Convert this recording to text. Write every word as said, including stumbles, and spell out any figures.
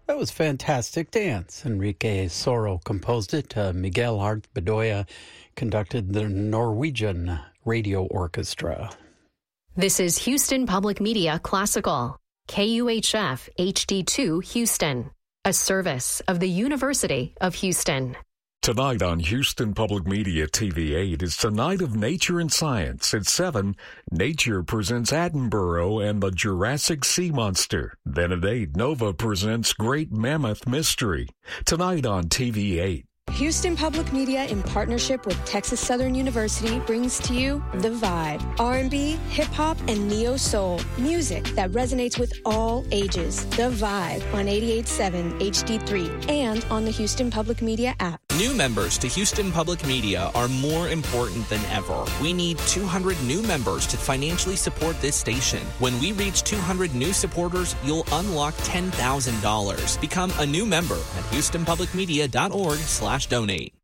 That was Fantastic Dance. Enrique Soro composed it. Uh, Miguel Hart Bedoya conducted the Norwegian Radio Orchestra. This is Houston Public Media Classical, K U H F H D two Houston, a service of the University of Houston. Tonight on Houston Public Media T V eight is the Night of Nature and Science. At seven, Nature presents Attenborough and the Jurassic Sea Monster. Then at eight, Nova presents Great Mammoth Mystery. Tonight on T V eight. Houston Public Media, in partnership with Texas Southern University, brings to you The Vibe. R and B, hip-hop, and neo-soul. Music that resonates with all ages. The Vibe on eighty-eight point seven H D three and on the Houston Public Media app. New members to Houston Public Media are more important than ever. We need two hundred new members to financially support this station. When we reach two hundred new supporters, you'll unlock ten thousand dollars. Become a new member at houston public media dot org slash donate.